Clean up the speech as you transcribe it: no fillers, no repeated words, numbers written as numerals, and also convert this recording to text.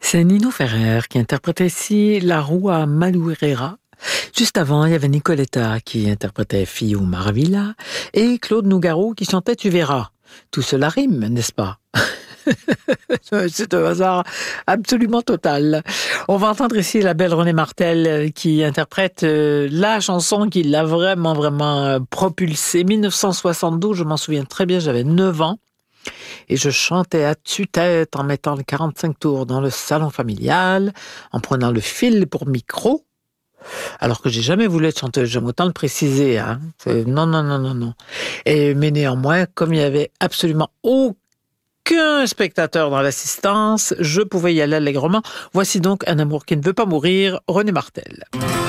C'est Nino Ferrer qui interprétait ici La Roue à Maloureira. Juste avant, il y avait Nicoletta qui interprétait Fille ou Maravilla et Claude Nougaro qui chantait Tu verras. Tout cela rime, n'est-ce pas? C'est un hasard absolument total. On va entendre ici la belle Renée Martel qui interprète la chanson qui l'a vraiment propulsée. 1972, je m'en souviens très bien, j'avais 9 ans. Et je chantais à tue-tête en mettant les 45 tours dans le salon familial, en prenant le fil pour micro, alors que j'ai jamais voulu être chanteuse, j'aime autant le préciser. Hein. Non. Mais néanmoins, comme il y avait absolument aucun spectateur dans l'assistance, je pouvais y aller allègrement. Voici donc Un amour qui ne veut pas mourir, Renée Martel.